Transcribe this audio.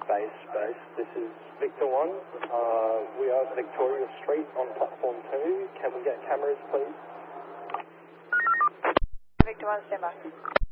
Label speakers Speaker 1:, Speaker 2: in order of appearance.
Speaker 1: Base. This is Victor 1. We are at Victoria Street on platform 2. Can we get cameras, please?
Speaker 2: Victor 1, stand by.